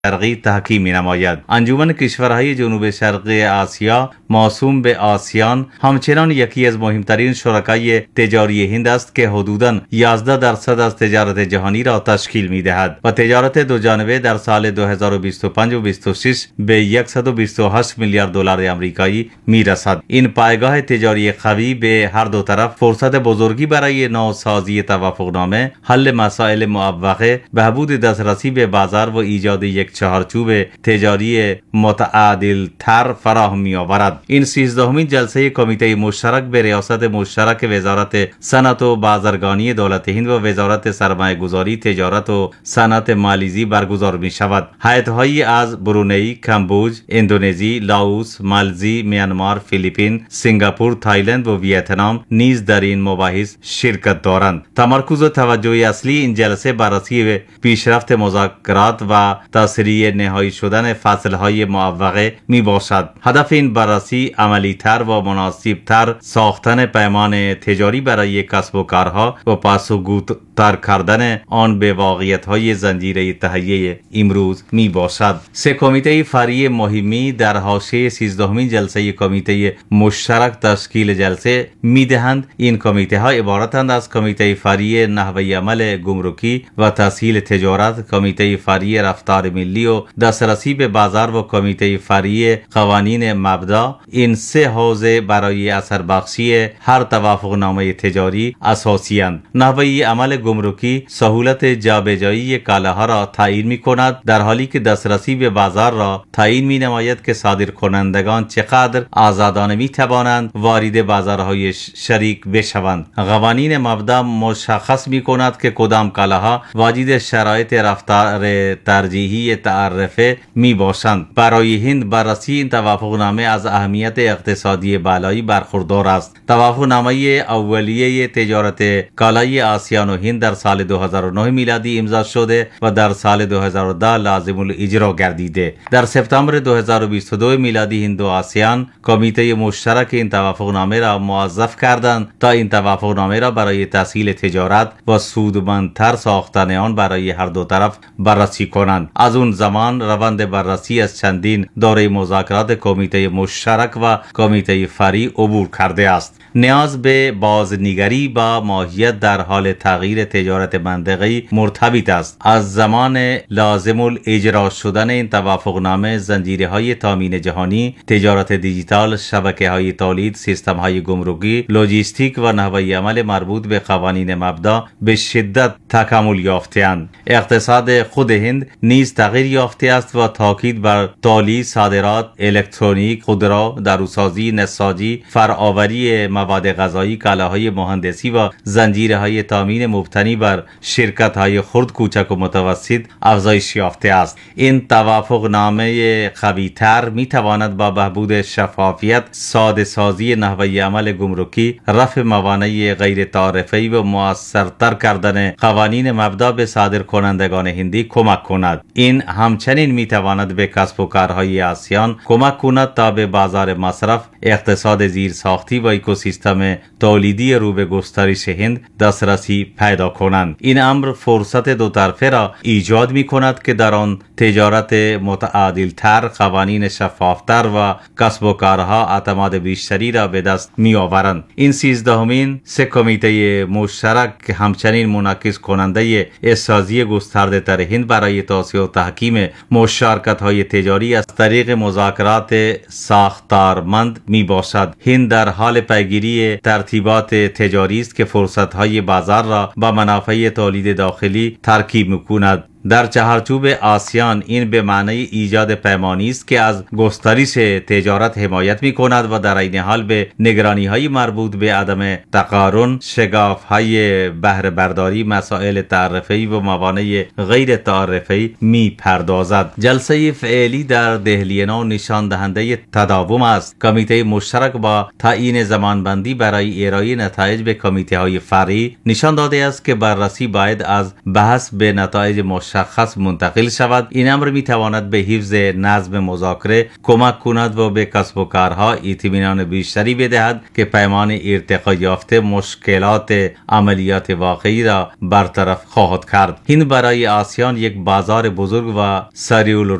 شرقی تحکیم می‌نماید. انجمن کشورهای جنوب شرقی آسیا موسوم به آسیان همچنان یکی از مهمترین شرکای تجاری هند است که حدوداً 11% از تجارت جهانی را تشکیل می‌دهد و تجارت دو جانبه در سال 2025 و 26 به 128 میلیارد دلار آمریکایی می‌رسد. این پایگاه تجاری قوی به هر دو طرف فرصت بزرگی برای نوسازی توافقنامه، حل مسائل معوقه، بهبود دسترسی به بازار و ایجاد یک چهارچوب تجاری متعادل تر فراهم می‌آورد. این 13مین جلسه کمیته مشترک به ریاست مشترک وزارت صنعت و بازرگانی دولت هند و وزارت سرمایه‌گذاری، تجارت و صنعت مالزی برگزار می‌شود. هیئت‌هایی از برونی، کامبوج، اندونزی، لاوس، مالزی، میانمار، فیلیپین، سنگاپور، تایلند و ویتنام نیز در این مباحث شرکت دارند. تمرکز و توجه اصلی این جلسه بررسی پیشرفت مذاکرات و تسریع نهایی شدن فصل‌های معوقه میباشد. هدف این بررسی عملی‌تر و مناسب‌تر ساختن پیمان تجاری برای کسب و کارها و پاسخگوتر کردن آن به واقعیت‌های زنجیره تهیه امروز میباشد. سه کمیته فرعی مهمی در حاشیه 13مین جلسه کمیته مشترک تشکیل جلسه میدهند. این کمیته ها عبارتند از کمیته فرعی نحوه عمل گمرکی و تسهیل تجارت، کمیته فرعی رفتار ملی و دسترسی به بازار و کمیته فرعی قوانین مبدا. این سه حوزه برای اثر بخشی هر توافقنامه تجاری اساسی اند. نحوه عمل گمرکی سهولت جابجایی کالاها را تعیین می کند، در حالی که دسترسی به بازار را تعیین می نماید که صادرکنندگان چقدر آزادانه می توانند وارد بازارهای شریک بشوند. قوانین مبدا مشخص می کند که کدام کالاها واجد شرایط رفتار ترجیحی تعرفه می باشند. برای هند بررسی این توافقنامه از اهمیت اقتصادی بالایی برخوردار است. توافقنامه اولیه تجارت کالای آسیان و هند در سال 2009 میلادی امضا شده و در سال 2010 لازم الاجرا گردیده. در سپتامبر 2022 میلادی هند و آسیان کمیته مشترک این توافقنامه را موظف کردند تا این توافقنامه را برای تسهیل تجارت و سودمندتر ساختن آن برای هر دو طرف بررسی کنند. از اون زمان روند بررسی از چندین دوره مذاکرات کمیته مشترک و کمیته فرعی عبور کرده است. نیاز به بازنگری با ماهیت در حال تغییر تجارت منطقه‌ای مرتبط است. از زمان لازم الاجرا شدن این توافقنامه زنجیره‌های تامین جهانی، تجارت دیجیتال، شبکه‌های تولید، سیستم‌های گمرکی، لوجستیک و نحوه عمل مربوط به قوانین مبدا به شدت تکامل یافته‌اند. اقتصاد خود هند نیز تغییر یافته است و تاکید بر تولید، صادرات، الکترونیک، خودرو، داروسازی، نساجی، فرآوری مواد غذایی، کالاهای مهندسی و زنجیره‌های تامین مبتنی بر شرکت‌های خرد، کوچک و متوسط افزایش یافته است. این توافقنامه قوی‌تر می‌تواند با بهبود شفافیت، ساده سازی نحوه عمل گمرکی، رفع موانع غیر تعرفه‌ای و مؤثرتر کردن قوانین مبدا به صادرکنندگان هندی کمک کند. این همچنین می‌تواند به کسب و کارهای آسیان کمک کند تا به بازار مصرف، اقتصاد زیرساختی و اکوسیستم تولیدی رو به گسترش هند دسترسی پیدا کنند. این امر فرصت دو طرفه را ایجاد می کند که در آن تجارت متعادل تر، قوانین شفافتر و کسب و کارها اعتماد بیشتری را به دست می آورند. این 13مین سه کمیته مشترک همچنین منعکس کننده اسازی گسترده تر هند برای توسعه و تحکیم مشارکت های تجاری از طریق مذاکرات ساختارمند می باشد. هند در حال پیگیری ترتیبات تجاری است که فرصت های بازار را با منافع تولید داخلی ترکیب می کند. در چهارچوب آسیان این به معنی ایجاد پیمانی است که از گسترش تجارت حمایت می کند و در عین حال به نگرانی های مربوط به عدم تقارن، شگاف های بهره برداری، مسائل تعرفه‌ای و موانع غیر تعرفه‌ای می پردازد. جلسه فعلی در دهلی نو نشان دهنده تداوم است. کمیته مشترک با تعیین زمانبندی برای ارائه نتایج به کمیته های فرعی نشان داده است که بررسی باید از بحث به نتایج مشترک مشخص منتقل شود. این امر می تواند به حفظ نظم مذاکره کمک کند و به کسب و کارها اطمینان بیشتری بدهد که پیمان ارتقا یافته مشکلات عملیات واقعی را برطرف خواهد کرد. هند برای آسیان یک بازار بزرگ و سریع